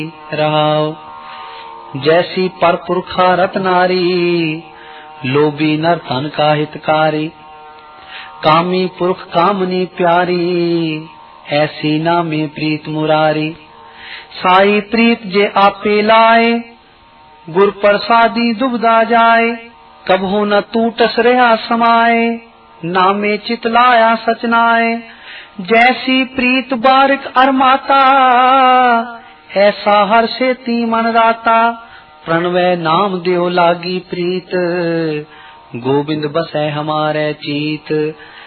रहाओ। जैसी पर पुरखा रतनारी, लोभी नर तन का हितकारी। कामी पुरख कामनी प्यारी, ऐसी नामे प्रीत मुरारी। साई प्रीत जे आपे लाए, गुर प्रसादी दुबदा जाए। कभू न टूटस रहा समाए, नामे चित लाया सचनाए। जैसी प्रीत बारिक अरमाता, ऐसा हर से ती मन राता। प्रणवै नाम देव लागी प्रीत, गोविंद बसै हमारे चीत।